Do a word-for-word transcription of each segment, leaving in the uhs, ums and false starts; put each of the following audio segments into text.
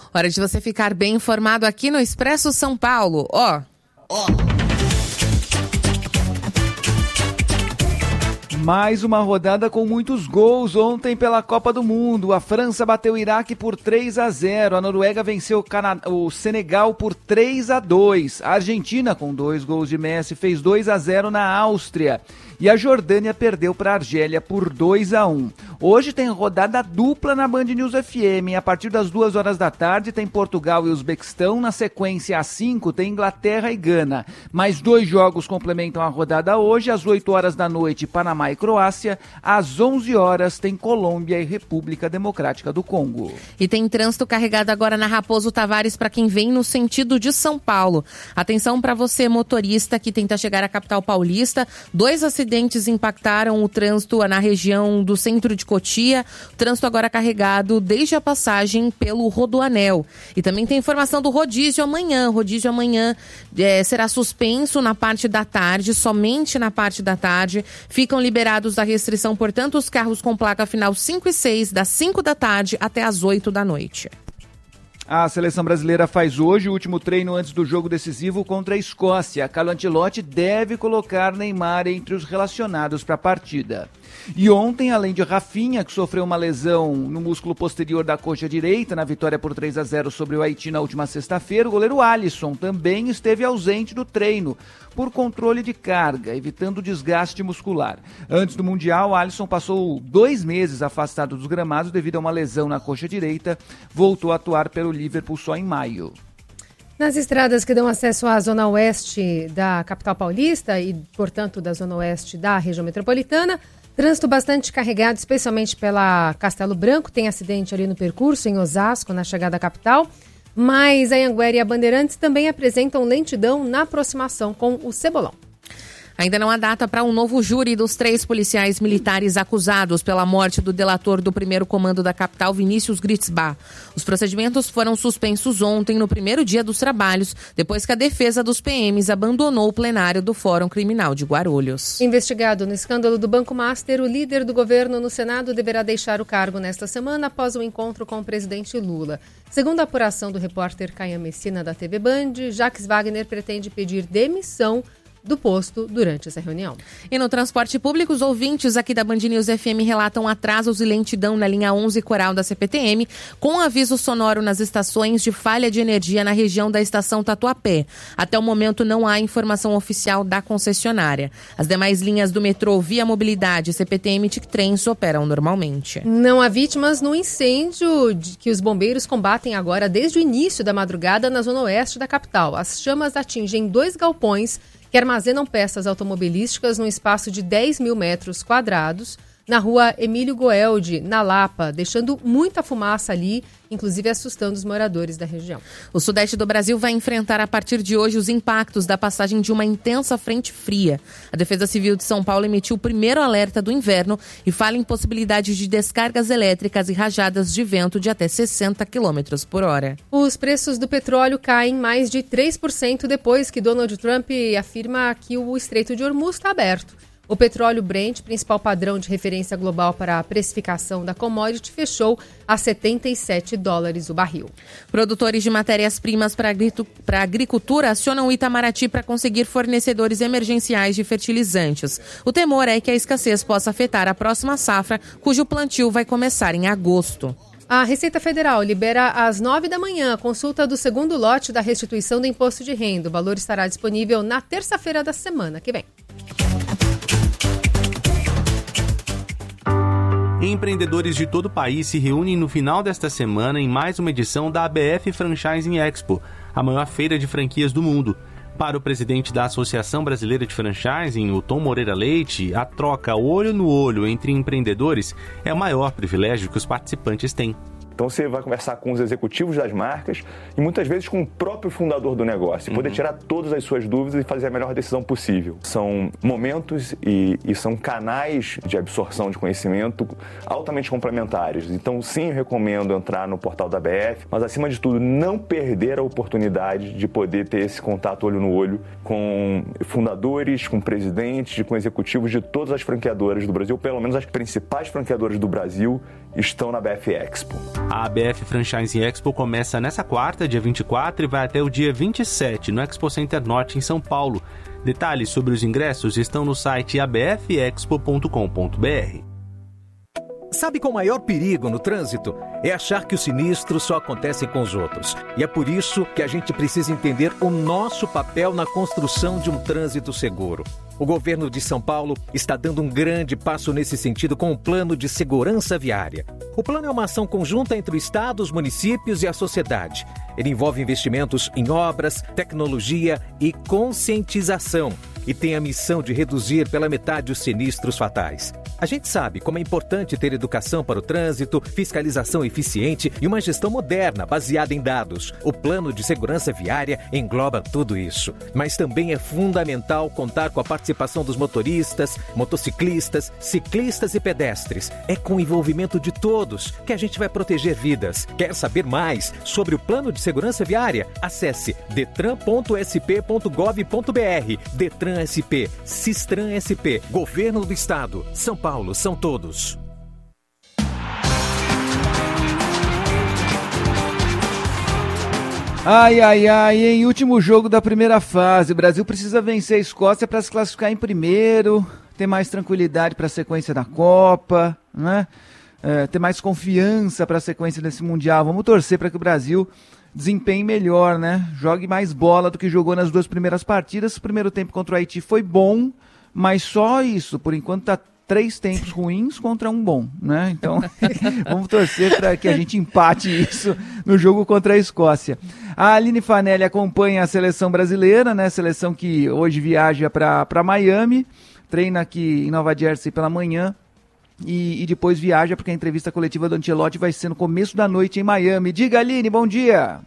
Hora de você ficar bem informado aqui no Expresso São Paulo. Ó. Ó. Mais uma rodada com muitos gols ontem pela Copa do Mundo. A França bateu o Iraque por três a zero. A Noruega venceu o, Cana... o Senegal por três a dois. A Argentina, com dois gols de Messi, fez dois a zero na Áustria. E a Jordânia perdeu para a Argélia por dois a um. Hoje tem rodada dupla na Band News F M. A partir das duas horas da tarde tem Portugal e Uzbequistão. Na sequência, às cinco, tem Inglaterra e Gana. Mais dois jogos complementam a rodada hoje. Às oito horas da noite, Panamá e Croácia. Às onze horas, tem Colômbia e República Democrática do Congo. E tem trânsito carregado agora na Raposo Tavares para quem vem no sentido de São Paulo. Atenção para você, motorista que tenta chegar à capital paulista. Dois acidentes impactaram o trânsito na região do centro de Cotia. O trânsito agora carregado desde a passagem pelo Rodoanel. E também tem informação do rodízio amanhã. O rodízio amanhã é, será suspenso na parte da tarde, somente na parte da tarde. Ficam liberados da restrição, portanto, os carros com placa final cinco e seis, das cinco da tarde até as oito da noite. A seleção brasileira faz hoje o último treino antes do jogo decisivo contra a Escócia. Carlo Ancelotti deve colocar Neymar entre os relacionados para a partida. E ontem, além de Rafinha, que sofreu uma lesão no músculo posterior da coxa direita, na vitória por três a zero sobre o Haiti na última sexta-feira, o goleiro Alisson também esteve ausente do treino por controle de carga, evitando desgaste muscular. Antes do Mundial, Alisson passou dois meses afastado dos gramados devido a uma lesão na coxa direita, voltou a atuar pelo Liverpool só em maio. Nas estradas que dão acesso à zona oeste da capital paulista e, portanto, da zona oeste da região metropolitana, trânsito bastante carregado, especialmente pela Castelo Branco. Tem acidente ali no percurso, em Osasco, na chegada à capital. Mas a Anhanguera e a Bandeirantes também apresentam lentidão na aproximação com o Cebolão. Ainda não há data para um novo júri dos três policiais militares acusados pela morte do delator do primeiro comando da capital, Vinícius Gritzbach. Os procedimentos foram suspensos ontem, no primeiro dia dos trabalhos, depois que a defesa dos P Ms abandonou o plenário do Fórum Criminal de Guarulhos. Investigado no escândalo do Banco Master, o líder do governo no Senado deverá deixar o cargo nesta semana após o encontro com o presidente Lula. Segundo a apuração do repórter Caia Messina da T V Band, Jacques Wagner pretende pedir demissão do posto durante essa reunião. E no transporte público, os ouvintes aqui da Band News F M relatam atrasos e lentidão na linha onze Coral da C P T M, com aviso sonoro nas estações de falha de energia na região da estação Tatuapé. Até o momento não há informação oficial da concessionária. As demais linhas do metrô Via Mobilidade, C P T M e Tictrens operam normalmente. Não há vítimas no incêndio que os bombeiros combatem agora desde o início da madrugada na zona oeste da capital. As chamas atingem dois galpões que armazenam peças automobilísticas num espaço de dez mil metros quadrados, na rua Emílio Goeldi, na Lapa, deixando muita fumaça ali, inclusive assustando os moradores da região. O sudeste do Brasil vai enfrentar a partir de hoje os impactos da passagem de uma intensa frente fria. A Defesa Civil de São Paulo emitiu o primeiro alerta do inverno e fala em possibilidade de descargas elétricas e rajadas de vento de até sessenta quilômetros por hora. Os preços do petróleo caem mais de três por cento depois que Donald Trump afirma que o Estreito de Hormuz está aberto. O petróleo Brent, principal padrão de referência global para a precificação da commodity, fechou a setenta e sete dólares o barril. Produtores de matérias-primas para a agricultura acionam o Itamaraty para conseguir fornecedores emergenciais de fertilizantes. O temor é que a escassez possa afetar a próxima safra, cujo plantio vai começar em agosto. A Receita Federal libera às nove da manhã a consulta do segundo lote da restituição do imposto de renda. O valor estará disponível na terça-feira da semana que vem. Empreendedores de todo o país se reúnem no final desta semana em mais uma edição da A B F Franchising Expo, a maior feira de franquias do mundo. Para o presidente da Associação Brasileira de Franchising, o Tom Moreira Leite, a troca olho no olho entre empreendedores é o maior privilégio que os participantes têm. Então você vai conversar com os executivos das marcas e muitas vezes com o próprio fundador do negócio, poder uhum. tirar todas as suas dúvidas e fazer a melhor decisão possível. São momentos e, e são canais de absorção de conhecimento altamente complementares. Então sim, eu recomendo entrar no portal da A B F, mas acima de tudo não perder a oportunidade de poder ter esse contato olho no olho com fundadores, com presidentes, com executivos de todas as franqueadoras do Brasil, pelo menos as principais franqueadoras do Brasil estão na A B F Expo. A A B F Franchising Expo começa nessa quarta, dia vinte e quatro, e vai até o dia vinte e sete, no Expo Center Norte, em São Paulo. Detalhes sobre os ingressos estão no site a b f expo ponto com ponto b r. Sabe qual o maior perigo no trânsito? É achar que os sinistros só acontecem com os outros. E é por isso que a gente precisa entender o nosso papel na construção de um trânsito seguro. O governo de São Paulo está dando um grande passo nesse sentido com o Plano de Segurança Viária. O plano é uma ação conjunta entre o Estado, os municípios e a sociedade. Ele envolve investimentos em obras, tecnologia e conscientização e tem a missão de reduzir pela metade os sinistros fatais. A gente sabe como é importante ter educação para o trânsito, fiscalização eficiente e uma gestão moderna baseada em dados. O Plano de Segurança Viária engloba tudo isso. Mas também é fundamental contar com a participação dos motoristas, motociclistas, ciclistas e pedestres. É com o envolvimento de todos que a gente vai proteger vidas. Quer saber mais sobre o Plano de Segurança Viária? Acesse detran ponto s p ponto gov ponto b r. Detran S P, Sistran S P, Governo do Estado, São Paulo, são todos. Ai, ai, ai, em último jogo da primeira fase, o Brasil precisa vencer a Escócia para se classificar em primeiro, ter mais tranquilidade para a sequência da Copa, né? É, ter mais confiança para a sequência desse Mundial. Vamos torcer para que o Brasil desempenhe melhor, né? Jogue mais bola do que jogou nas duas primeiras partidas. O primeiro tempo contra o Haiti foi bom, mas só isso. Por enquanto tá três tempos ruins contra um bom, né? Então, vamos torcer para que a gente empate isso no jogo contra a Escócia. A Aline Fanelli acompanha a seleção brasileira, né? Seleção que hoje viaja para Miami, treina aqui em Nova Jersey pela manhã. E, e depois viaja, porque a entrevista coletiva do Ancelotti vai ser no começo da noite em Miami. Diga, Aline, bom dia!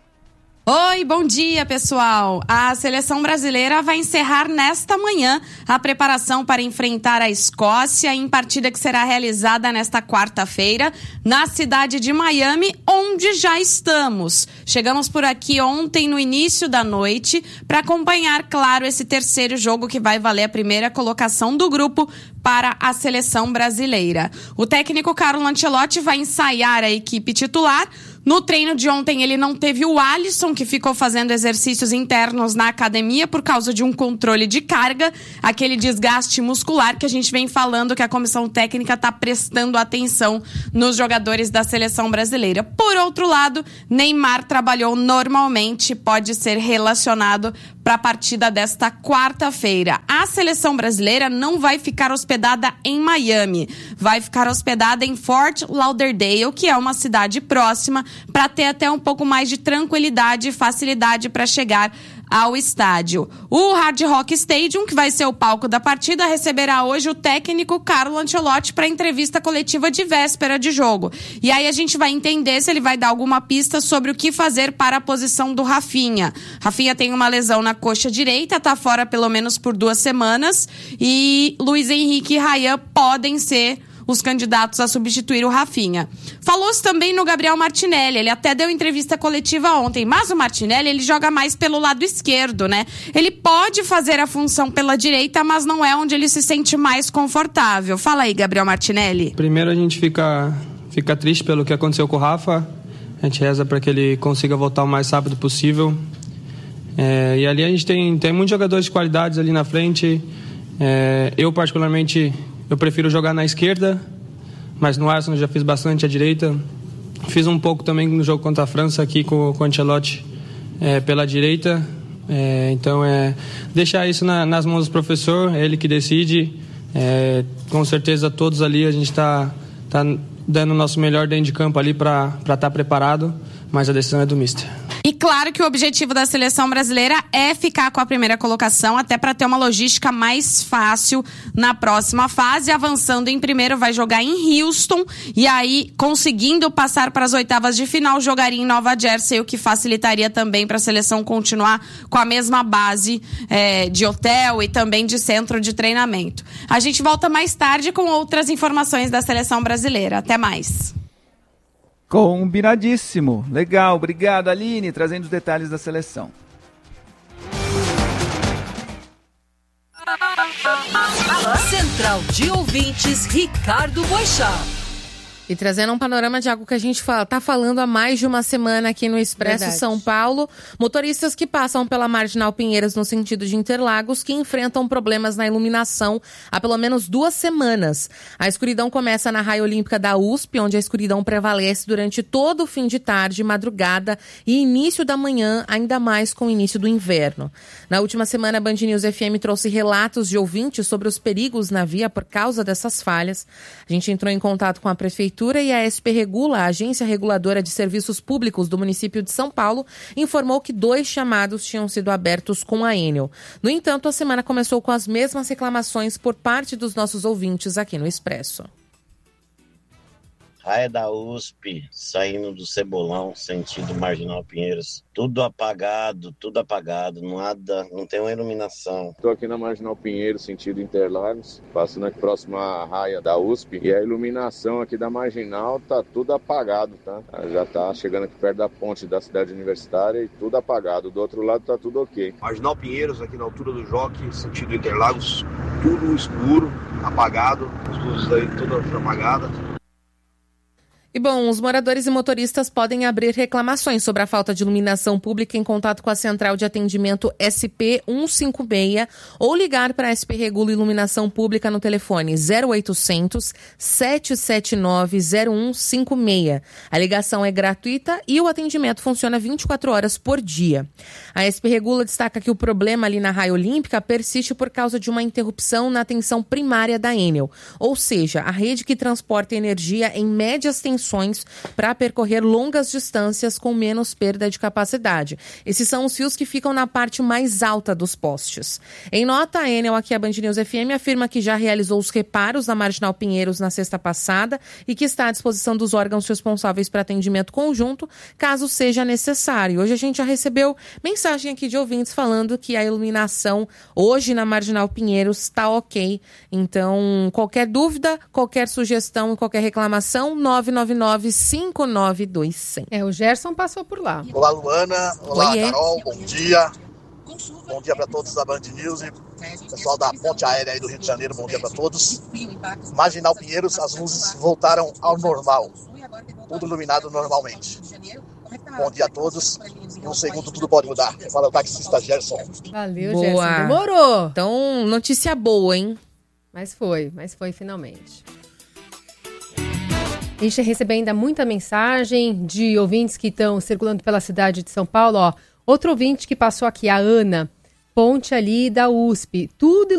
Oi, bom dia, pessoal! A seleção brasileira vai encerrar nesta manhã a preparação para enfrentar a Escócia em partida que será realizada nesta quarta-feira na cidade de Miami, onde já estamos. Chegamos por aqui ontem no início da noite para acompanhar, claro, esse terceiro jogo que vai valer a primeira colocação do grupo para a seleção brasileira. O técnico Carlo Ancelotti vai ensaiar a equipe titular. No treino de ontem ele não teve o Alisson, que ficou fazendo exercícios internos na academia por causa de um controle de carga, aquele desgaste muscular que a gente vem falando que a comissão técnica está prestando atenção nos jogadores da seleção brasileira. Por outro lado, Neymar trabalhou normalmente, pode ser relacionado para a partida desta quarta-feira. A seleção brasileira não vai ficar hospedada em Miami, vai ficar hospedada em Fort Lauderdale, que é uma cidade próxima, para ter até um pouco mais de tranquilidade e facilidade para chegar ao estádio. O Hard Rock Stadium, que vai ser o palco da partida, receberá hoje o técnico Carlo Ancelotti para entrevista coletiva de véspera de jogo. E aí a gente vai entender se ele vai dar alguma pista sobre o que fazer para a posição do Rafinha. Rafinha tem uma lesão na coxa direita, está fora pelo menos por duas semanas, e Luiz Henrique e Ryan podem ser os candidatos a substituir o Rafinha. Falou-se também no Gabriel Martinelli, ele até deu entrevista coletiva ontem, mas o Martinelli, ele joga mais pelo lado esquerdo, né? Ele pode fazer a função pela direita, mas não é onde ele se sente mais confortável. Fala aí, Gabriel Martinelli. Primeiro a gente fica, fica triste pelo que aconteceu com o Rafa, a gente reza para que ele consiga voltar o mais rápido possível. É, e ali a gente tem, tem muitos jogadores de qualidades ali na frente. É, eu particularmente... Eu prefiro jogar na esquerda, mas no Arsenal já fiz bastante à direita. Fiz um pouco também no jogo contra a França aqui com, com o Ancelotti é, pela direita. É, então, é deixar isso na, nas mãos do professor, é ele que decide. É, com certeza todos ali a gente está tá dando o nosso melhor dentro de campo ali para estar tá preparado, mas a decisão é do mister. E claro que o objetivo da seleção brasileira é ficar com a primeira colocação, até para ter uma logística mais fácil na próxima fase. Avançando em primeiro, vai jogar em Houston, e aí, conseguindo passar para as oitavas de final, jogaria em Nova Jersey, o que facilitaria também para a seleção continuar com a mesma base é, de hotel e também de centro de treinamento. A gente volta mais tarde com outras informações da seleção brasileira. Até mais. Combinadíssimo. Legal. Obrigado, Aline, trazendo os detalhes da seleção. Central de Ouvintes, Ricardo Boechat. E trazendo um panorama de algo que a gente fala, tá falando há mais de uma semana aqui no Expresso Verdade. São Paulo. Motoristas que passam pela Marginal Pinheiros no sentido de Interlagos que enfrentam problemas na iluminação há pelo menos duas semanas. A escuridão começa na raia olímpica da U S P, onde a escuridão prevalece durante todo o fim de tarde, madrugada e início da manhã, ainda mais com o início do inverno. Na última semana, a Band News F M trouxe relatos de ouvintes sobre os perigos na via por causa dessas falhas. A gente entrou em contato com a Prefeitura e a S P Regula, a Agência Reguladora de Serviços Públicos do município de São Paulo, informou que dois chamados tinham sido abertos com a Enel. No entanto, a semana começou com as mesmas reclamações por parte dos nossos ouvintes aqui no Expresso. Raia da U S P, saindo do Cebolão, sentido Marginal Pinheiros. Tudo apagado, tudo apagado, nada, não tem uma iluminação. Estou aqui na Marginal Pinheiros, sentido Interlagos, passando aqui próximo à raia da U S P. E a iluminação aqui da Marginal tá tudo apagado, tá? Já tá chegando aqui perto da ponte da cidade universitária e tudo apagado. Do outro lado tá tudo ok. Marginal Pinheiros, aqui na altura do Jockey, sentido Interlagos, tudo escuro, apagado, as luzes aí todas apagadas. E bom, os moradores e motoristas podem abrir reclamações sobre a falta de iluminação pública em contato com a Central de Atendimento S P cento e cinquenta e seis ou ligar para a S P Regula Iluminação Pública no telefone zero oitocentos, sete sete nove, zero um cinco seis. A ligação é gratuita e o atendimento funciona vinte e quatro horas por dia. A S P Regula destaca que o problema ali na raia olímpica persiste por causa de uma interrupção na tensão primária da Enel, ou seja, a rede que transporta energia em médias tensões para percorrer longas distâncias com menos perda de capacidade. Esses são os fios que ficam na parte mais alta dos postes. Em nota, a Enel, aqui a Band News F M, afirma que já realizou os reparos na Marginal Pinheiros na sexta passada e que está à disposição dos órgãos responsáveis para atendimento conjunto, caso seja necessário. Hoje a gente já recebeu mensagem aqui de ouvintes falando que a iluminação hoje na Marginal Pinheiros está ok. Então, qualquer dúvida, qualquer sugestão e qualquer reclamação, nove nove nove, cinco nove dois zero zero. É, o Gerson passou por lá. Olá, Luana. Olá, Oiê. Carol. Bom dia. Bom dia para todos da Band News e pessoal da Ponte Aérea aí do Rio de Janeiro. Bom dia para todos. Marginal Pinheiros, as luzes voltaram ao normal. Tudo iluminado normalmente. Bom dia a todos. Em um segundo tudo pode mudar. Fala o taxista Gerson. Valeu, Boa. Gerson. Demorou. Então, notícia boa, hein? Mas foi, mas foi finalmente. A gente recebe ainda muita mensagem de ouvintes que estão circulando pela cidade de São Paulo. Ó, outro ouvinte que passou aqui, a Ana, ponte ali da U S P, tudo